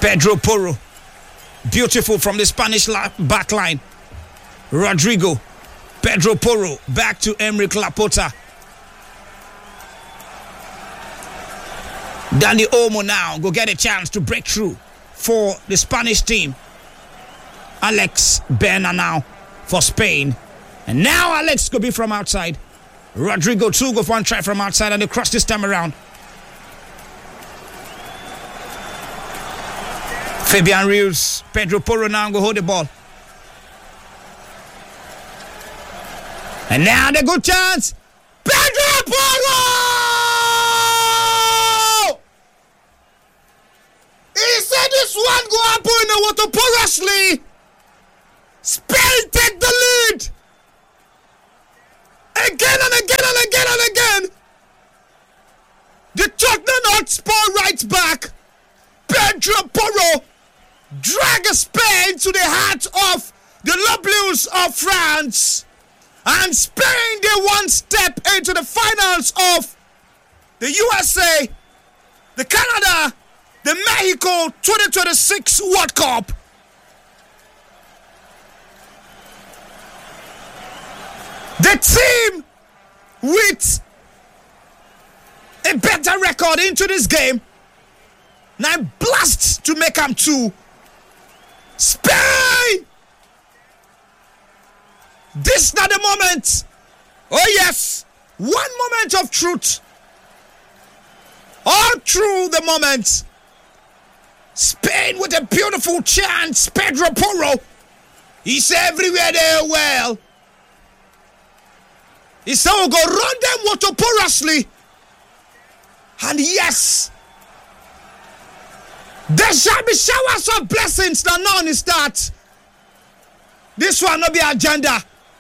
Pedro Porro. Beautiful from the Spanish back line. Rodrigo. Pedro Porro. Back to Emerick Laporta. Dani Olmo now go get a chance to break through for the Spanish team. Alex Bena now for Spain. And now Alex could be from outside. Rodrigo too go for one try from outside and they cross this time around. Fabian Ruiz, Pedro Porro now go hold the ball. And now the good chance. Pedro Porro! He said this one go up in the water porously. Spain take the lead. Again and again and again and again. The Tottenham Hotspur right back, Pedro Porro, drag Spain to the heart of the Le Bleus of France. And Spain, they one step into the finals of the USA, the Canada, the Mexico 2026 World Cup. The team with a better record into this game. Now blast to make them two. Spain! This is not the moment. Oh yes. One moment of truth. All through the moment. Spain with a beautiful chance. Pedro Porro. He's everywhere there well. He said we'll go run them water porously. And yes, there shall be showers of blessings. Now none is that. This one will be agenda.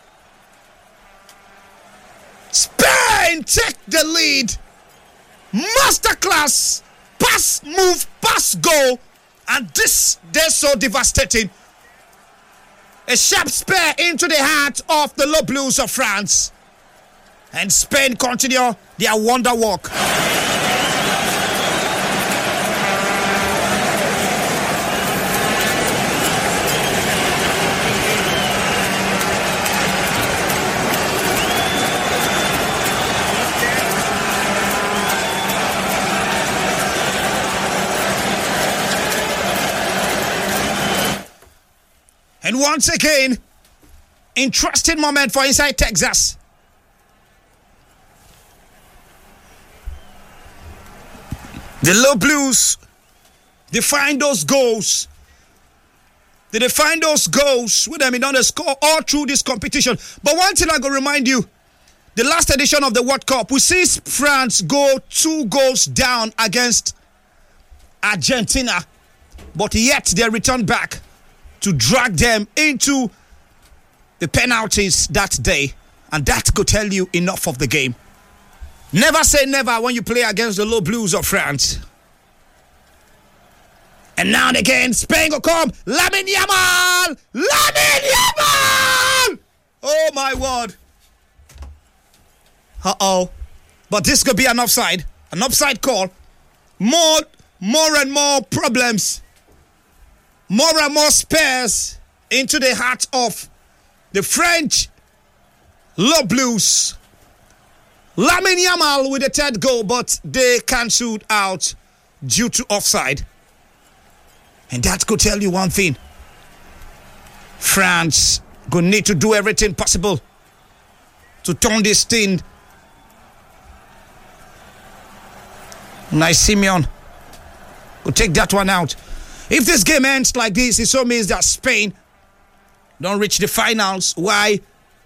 Spain take the lead. Masterclass. Pass, move, pass, goal. And this, they're so devastating. A sharp spear into the heart of the Le Bleus of France. And Spain continue their wonder walk. And once again, interesting moment for Inside Texas. The Le Bleus, they find those goals. They find those goals with them in on the score all through this competition. But one thing I go remind you, the last edition of the World Cup, we see France go 2 goals down against Argentina, but yet they return back to drag them into the penalties that day. And that could tell you enough of the game. Never say never when you play against the Le Bleus of France. And now and again, Spain will come. Lamine Yamal! Lamine Yamal! Oh my word. Uh-oh. But this could be an offside call. More and more problems. More and more spares into the heart of the French Le Bleus. Lamine Yamal with the 3rd goal, but they cancelled out due to offside. And that could tell you one thing. France could need to do everything possible to turn this thing. Nice Simeon could take that one out. If this game ends like this, it so means that Spain don't reach the finals. Why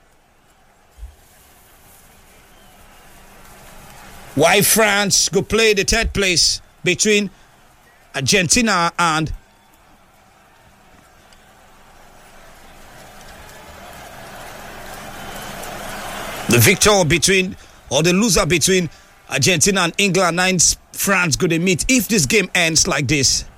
France could play the 3rd place between Argentina and the victor between, or the loser between Argentina and England. And France could meet if this game ends like this.